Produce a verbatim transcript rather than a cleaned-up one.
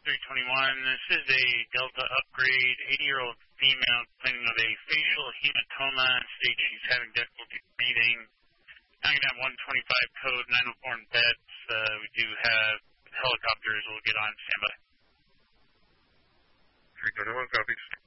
three twenty-one, this is a Delta upgrade, eighty-year-old female complaining of a facial hematoma, stage she's having difficulty breathing. I'm going to have one twenty-five code, nine oh four in beds. Uh, we do have helicopters. We'll get on standby. three twenty-one, copies.